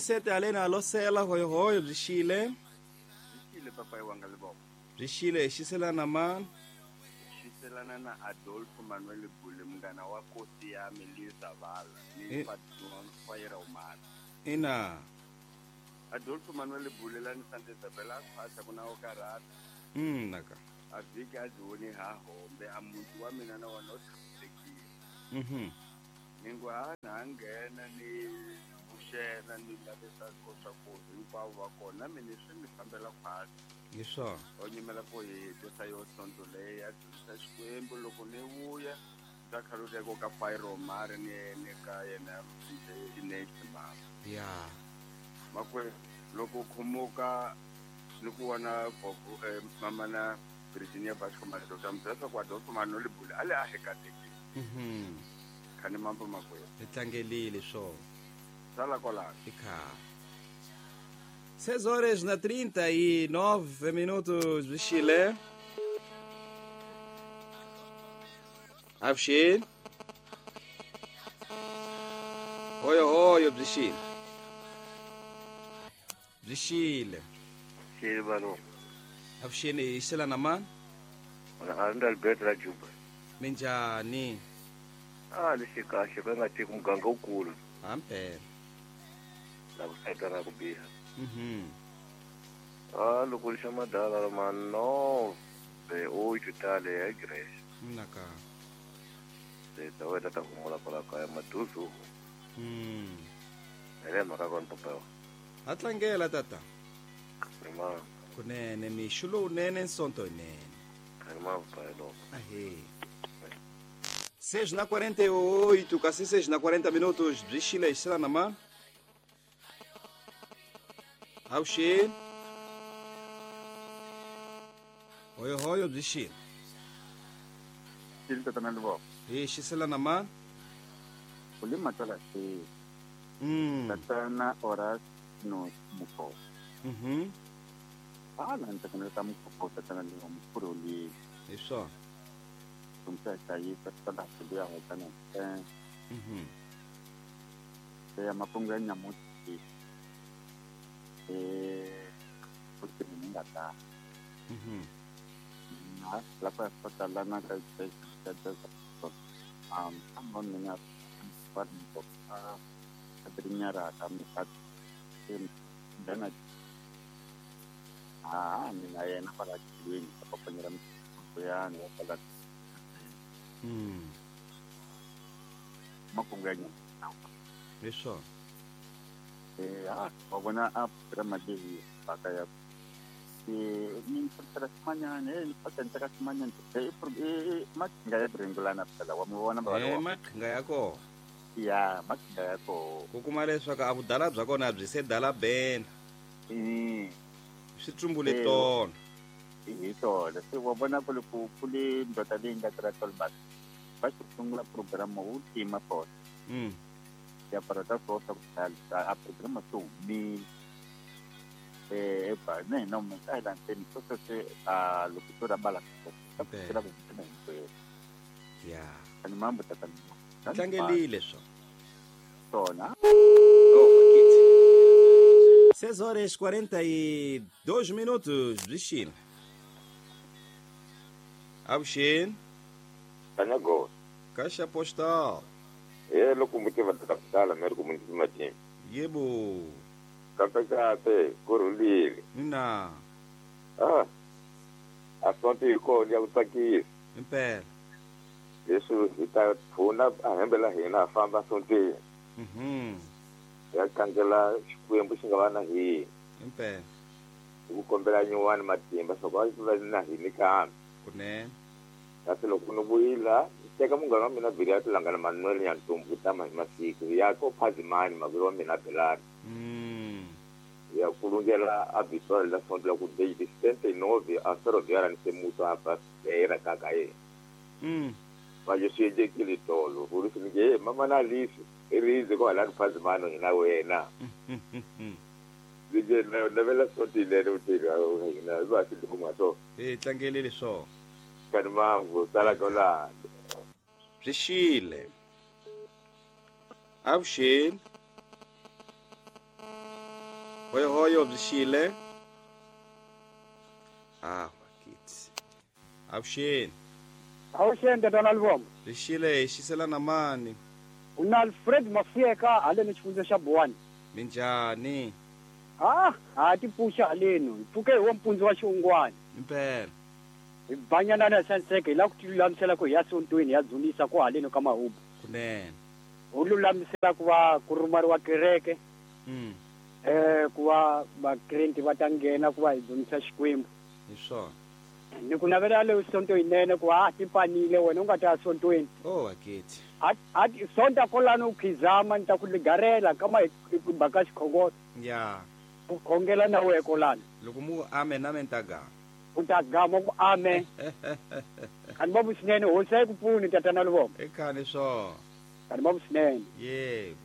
sete alena losela hoyo bzishile Shile papa wanga libo. bzishile shiselana man Shiselana na Adolfo Manuel Bule mngana wa kosi ya Melissa Vala. Ni patron fire umana. ina Adolfo Manuel Bule la nisante sabela kwasa kuna okarata. naka Avika azoni ha hombe amuntu wa mina na wanotsekile. Ningwa nangena ni bushena ni labesa kosa kozi uba wakona ministry ni fambela kwasa. yisho Onyimela boye dosayo sonto le ya xikwembu loko ni wuya ta khaluta ko ka fire mare ni ka yena ination ba ya makwe loko khumuka ni ku wana bobu mama na Virginia Basco ma Dr. Mzasa kwa Dr. Manuel Bule ale a hekate khani mambo makwe litlangelile sho sala kola ikha 6:39 minutos bzishile Avshin hoyo bzishile Silvano, Avshin iselana man anda Albert Rajuba. minjani Lishika ngati muganga ukulu ampela na kusaka na kubiha. Loko lisha madala mano be uitale ya igreja. naka Taweta takumula pala kaya matuzu. Ele makakon papa. atlangela tata Prima, kunene mishulo unene nsonto nene prima papa no. ahe 6:48 kasi 6:40 minutos bzishile iselana man Avshin hoyo bzishile silta tanal bo shiselana man kulima tola si tatana oras no muko nanta kana tamu ko tatana ni mukuro li isso tumsa sai tatana dia ho kana ya mapunga nyamuti porque ni ngata la patala na ka amon ni ya par ko adrinya ra kami kat dana ni na yana para kiwin apa penyiram kuyan ya pada mapunganya isso wabona ramadi pakaya ni perasmanya ni perasmanya mak gaya beringgulan pala wamubona ba mak ngayako ya mak gaya ko kukumale swaka abudala bzakona bzisedala ben situmbule ton ito kasi wabona kuli ndota linga tratol bat basi tungla programa ultima po ya para dar força a programa ni no me adelante entonces a locutora bala será ya kan mambo tatan tlangelile so tona 6:42 minutos bzishile Avshin Tanago. caixa postal Locomotiva da capital, América Municipal Matim. yebo Kapekate, Coruliri. na Asante iko ya utaki. impela Yesu itafuna ahembela hina famba sonte. Ya kangela shikwembu shingabana hii. impela Ukukombela nyuwani matimba sokwa na hini kama. kunene Kasi lokunubuila teka munganga mina vile tulangana Manuel Nyantumbu tama masiku yako phazimani magiro mina pelani ya kulungela abisol la fond la ku de distante novi a ferroviaria ni semuto hapa era kakae ba je sije kilitolo ulusi nge mama na lisi irize ko ala phazimani na wena dije na vela sotile le utira na ba sidukumato tlangelile so kanmangu sala kola bzishile Avshin hoyo byi xile wakithi avuxeni Awusheni tatana Lubomo. byi xile hi xisela na mani Una Alfred Mafiyeka haleni xifundza xa Buwani. minjhani Ti puxa haleni. Pfuke hi mpundzu wa xiungwani. impela Hi banyana na Sanseke la ku tilulamisela ku hi ya sontweni ya dzunisa ku haleni ka mahubu. kunene Hu lulamisela ku va ku rhumariwa kereke. Ku va vakrenti va ta nghena ku va hi dzunisa Xikwembu. hi swona Ni ku navela le sonto yinene ku ti panile wena u nga ta ya sontweni. wakithi Ati sonta kolano ukhizama ni ta ku ligarela kama hi baka xikhongolo. ya Ku khongela na wehe kolano. loko mu amen na mentaga U ta gama ku amen. Kani babu swinene hosi yi ku pfuni tatana Lubomo. ekhani swo Kani babu swinene. yebo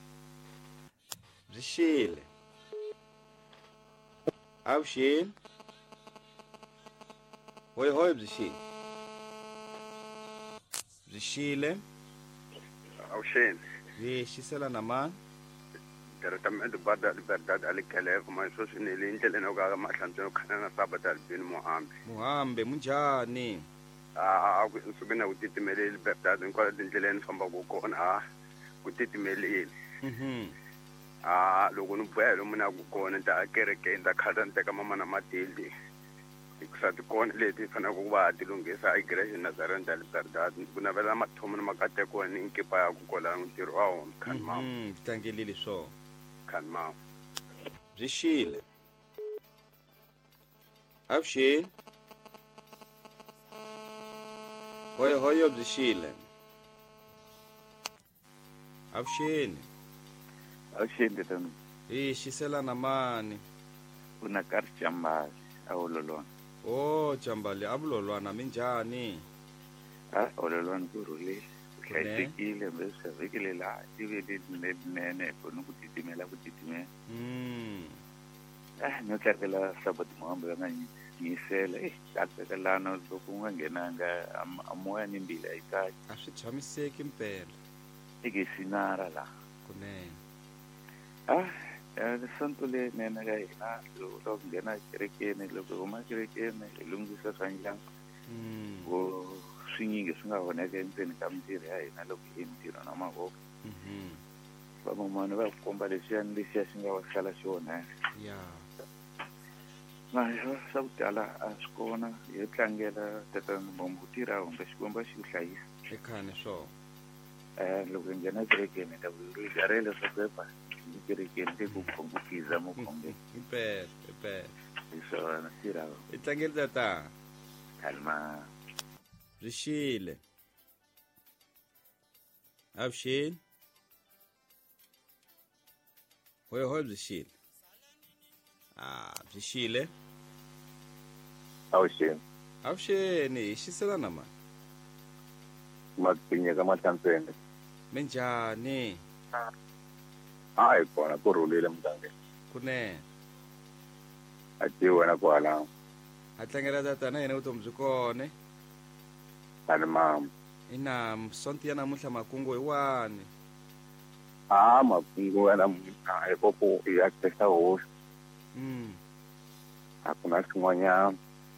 byi xile avuxeni hoyo byi xile byi xile Awusheni. hi xisela na mani Departamento bada liberdade alikele kuma so sinele indlela noka mahlanzo khana na sabata albini Muhambe. muhambe munjhani Kusukena kutitimele liberdade inkwala tindleleni famba kukona kutitimeleni. Loko ni boya lomu na ku kona ta kereke nda khada nteka mama na matildi ikusati kona leti fana ku va ti lunghisa igreja Nazarene da liberdade ku navela mathomo na makate ko ni nkipa ya ku kola ntirho wa wona khanma tlangelile swo khanma byi xile avuxeni hoyo byi xile avuxeni Awusheni tatana. hi xisela na mani Una Karsi Chambali awololwana. jambali avulolwana minjhani Awololwana kurhule. Hlayisekile mbese vhikile laha tivele letinene kona ku titimela. No tlakela sabati Muhambe va nga yisela tatsekelana loko u nga nghenanga amoya ni mbila yi kahle. a swi tshamiseki mpela Eke sinara laha. kunene Santo leyinene ka hina loko ku nghena kerekeni loko hi huma kerekeni hi lunghisa swa ndyangu ku swinyingi swi nga vonaka endzeni ka mintirho ya hina loko hi mintirho na mavoko van'wani va komba lexiya xi nga va sala xona ya swa ku tala a swi kona hi tlangela tatana Lubomo tirha humbe Xikwembu xi ku hlayisa ekhani swo loko hi nghena kerekeni ta ku rigarela swa kwepa kerekeni te ku khongukiza mo khonge impela hi swona tirha i tlangeli tata kalma byi xile avuxeni hoyo byi xile byi xile avuxeni hi xisela na mani Magpinyeka mahlantsweni. minjhani Hi kona ku rhulile mugangeni. kunene A ti wena kwala. a tlangela tata na yena vutomi byi kone Ani mama. i na sonto ya namuntlha makungu hi wani Makungu ya namuntlha hi koko ya kesa hosi. A ku na swin'wanyana.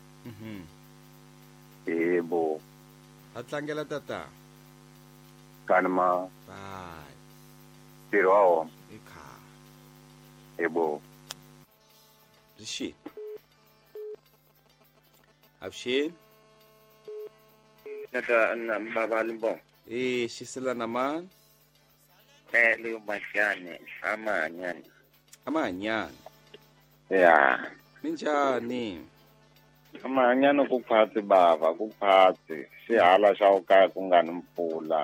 Yebo. a tlangela tata Kanima bye ntirho wa wona. ekhaya Yebo. byi xile avuxeni Nata na baba Lubomo. hi xisela na mani Leyo bashane amanyani. amahanyani Ya. minjhani Amanyani kuphathi baba kuphathi. Sihala xa ukaya ku nga ni mpfula.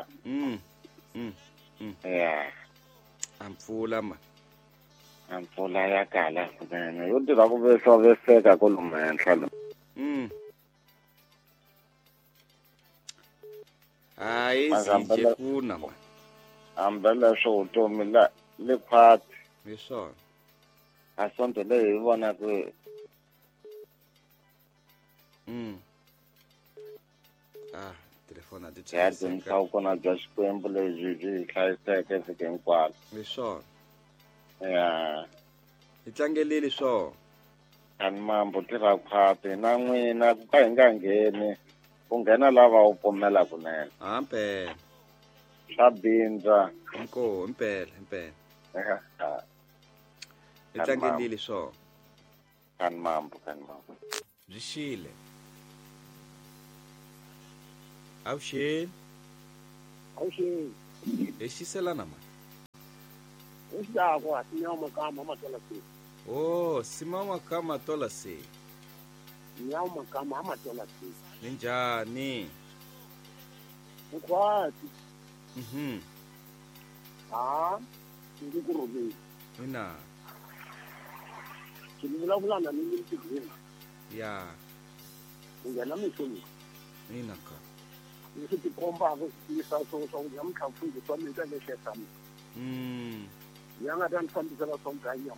Ya. ampfula ma Mpfula ya kala kunene. Yo tirha ku veseka ku lomu henhla lo. hayi zinje kuna ma Ambela swo vutomi le phathi. hi swona A sonto leyi hi vona ku telefoni a ti ya dyondzisa vukona bya Xikwembu lebyi byi hlayiseke vhiki hinkwaro. hi swona Ya. Itlangelile swo. Kani mambo tirha phati na n'wina ku ka hi nga ngheni ku nghena lava u pfumela kunene Ampe. swa bindza Impela. Itlangelile swo. kani mambo Bzishile. Awusheni. Awusheni. Eshiselana ma. Usako asinyama kama amatola si. Oh, simama kama tola se. Nyama kama amatola si. Ninjani? Ukwati. Ngikurubi. Mina. Ngivula nini ngiphizini. Ya. Ngena mishoni. Mina ka. Ngithi komba ukufisa so ngiyamkhafundisa into leshesami. Yanga tanifambisela somdanya.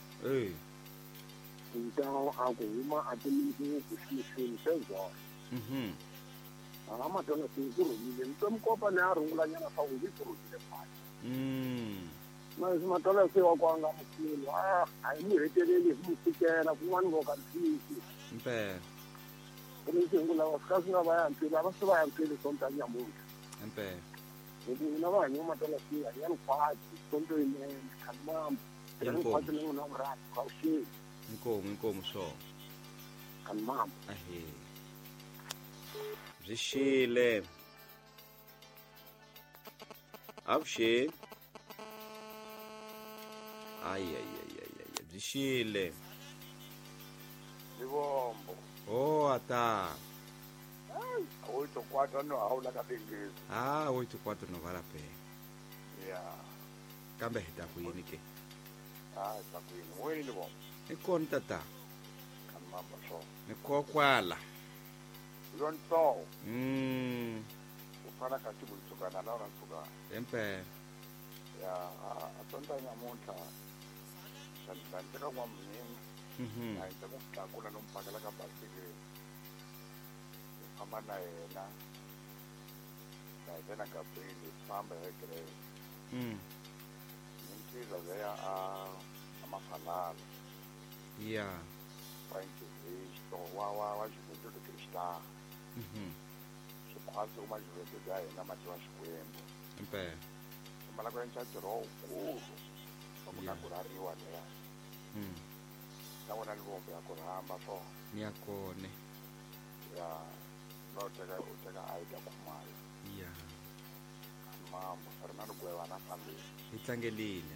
Então agora atimini kushishini sezwa. Amatona singurumile mtomkopa na arungulanyana fa uzikurumile phakathi. Mas matola se wakwanga mkhulu ayimuheteleli kumsikela kumani ngokantsiki. Impela. Unisengula wasikasina bayampila abasibayampila somdanya muntu. Impela. Ngina banye umatola siya yaniphathi sonto yini kanimama. Yaniphathi nginamrati kwawushini. Inkomo swo. Kanimama. Ahe. Bzishile. Awusheni. Ay. Bzishile. Libombo. Oh, ata. Oito quatro no aula kabengezi. 8-4 no vale a pena. Yeah. Kambe hita kuyini ke. Sakwini. Wini libombo. Ikona tata. Kanimamba so. Nikokwala. Yonto. Ufana katibu nsukana laura nsukana. Empela. Ya, atonta nyamunta. Ndandika kwa mnini. Ndandika kutakula nompakela kabasike. Famba na yena. Ndandena Gabriel famba yekere. Nginsizwa leya amafalala. Yeah. Wainkizisto wa juventude cristã. Quase uma juventude aí na Matheus Coelho. Empela. Mas agora a gente já tirou o curso. Vamos na Curariwa, né? Não é no Bombe, a Curamba, só. Niyakone. Já. Não chega aí da Kumari. Yeah. Mambo, Fernando Gueva na família. Itlangelile.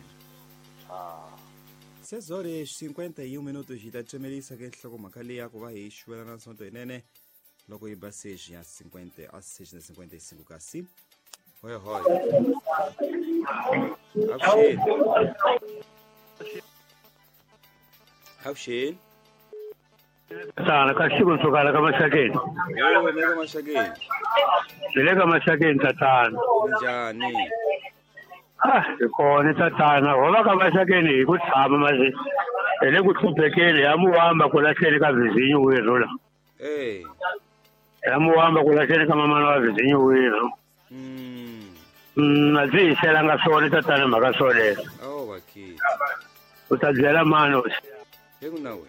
Sezore 51 minutos hitatsemelisa ke nhloko makhali yakho va hi xwela na nsonto inene loko yi baseji ya 50 a 55 kasi. Hoy. Awusheni. Tana kashiko sokala kama shakeni. Neka mashakeni. Neka mashakeni tatana. Njani? Ikona tatana ngoba kama shakeni kuthama manje. Ele kuthuphekele yamuhamba kulahlele kavizinyo wezula. Yamuhamba kulahlele kama mama wavizinyo wezo. Azishela ngasole tatana makasole. Bakhi. Utadzela mano. Nawe.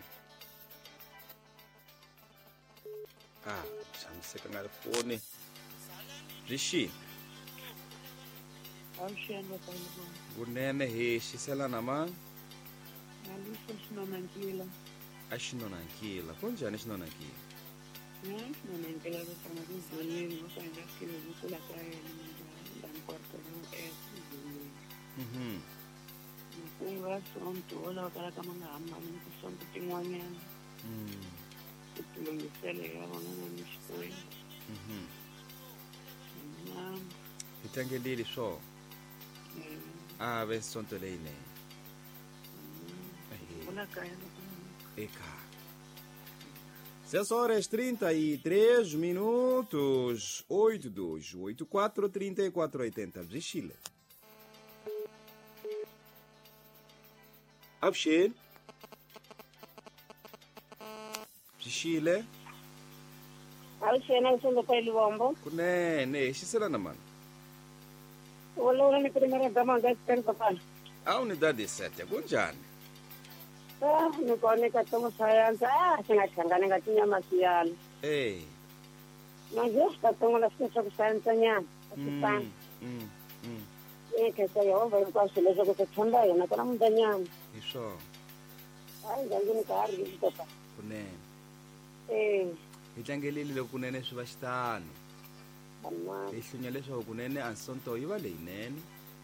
Chamseka ngalifoni. Rishi. Awusheni bakalibona. Kunene he shiselana ma. Ngalisa Shinonankila. Ashinonankila. Kunjani Shinonankila? Shinonankila kufana kuzolweni kusanda kile kula kaya ndamporto no Kuwa sonto wala kala kama ngahamba sonto tin'wanyana. Kulungisele yabona nishikoyi. Itlangelile swo. Besonto leyine. Kula kaya Eka. 6 horas 33 minutos. 82 84 34 80 Bzishile. Awusheni. Bzishile. Awusheni awusheni pa Libombo. Kunene xiselana mano. Wala ni primeira dama ngati papa. A unidade 7 kunjani? ni kone ka tomo sayansa singahlangane ngathi nyama siyalo manje katongo la sisa kusayansa nyama asifani kesa yehova hinkwaswo leswaku ku tshemba yena ku na munhu nyama hi swona hayi ndzangini ka ha ri leswitopa kunene hi tlangelile loko kunene swi va xitano hi hlunya leswaku kunene ansonto yi va leyinene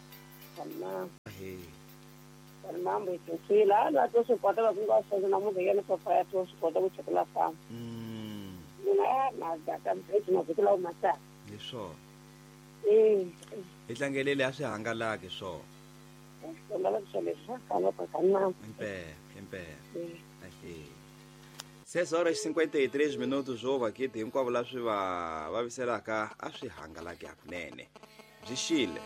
mambo hi tshila la to swi kota va ku nga swi na munhu yena papa ya to swi kota ku chekela fama mina na data mpechi na vhiki lawo matata hi swona hi tlangelile ya swihangalaki swona Seis horas e 53 minutos ovo aqui hinkwavo la swi va vaviselaka a swi hangalaki hakunene byi xile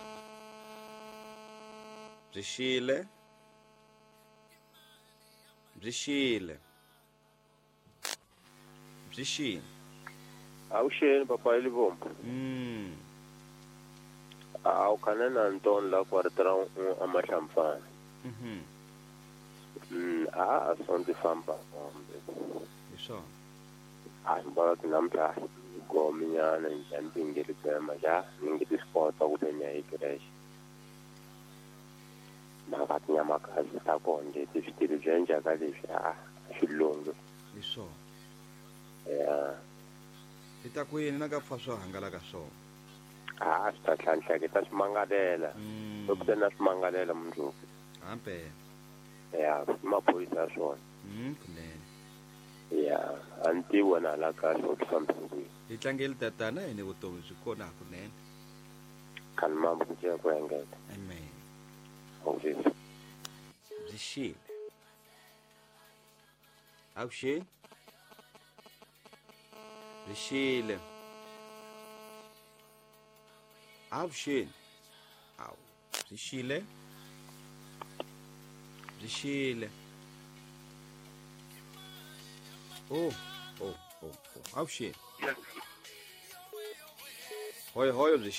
Awusheni papa ilivombo awu kanena nton la kwartra amahlamfana asonto famba isho mbona namhla gominyana njambingeli kwema ja ngithi spota kuthenya igresh makathi nyamakazi takonje tisitiri jenja kalesha xilungu isho ita kuyini na ka pfa swo hangalaka swona swi ta tlhantlha ta swimangalela loko te na swimangalela mundzuku hampe maphoyisa ya swona kunene a ni tivi wena la kahle u hlambisiwile hi tlangeli tatana hi ni vutomi byi kona hakunene khani mambo ku ciya ku engeta amen awuzisi byi xile avuxeni byi xile avuxeni awu byi xile avuxeni hoyo byi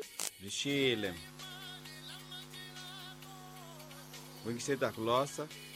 xile wingiseta ku losa